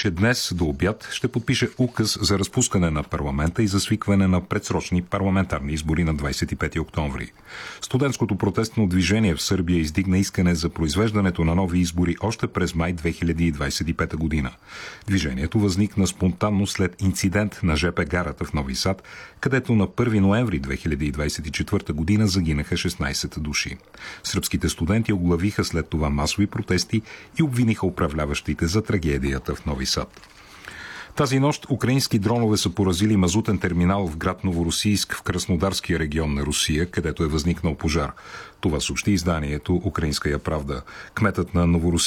че днес до обяд ще подпише указ за разпускане на парламента и за свикване на предсрочни парламентарни избори на 25 октомври. Студентското протестно движение в Сърбия издигна искане за произвеждането на нови избори още през май 2025 година. Движението възникна спонтанно след инцидент на ЖП гарата в Нови Сад, където на 1 ноември 2024 година загинаха 16 души. Сръбските студенти оглавиха след това масови протести и обвиниха управляващите за трагедията в Нови Сад. Тази нощ украински дронове са поразили мазутен терминал в град Новоросийск в Краснодарския регион на Русия, където е възникнал пожар. Това съобщи изданието Украинская правда. Кметът на Новоросийск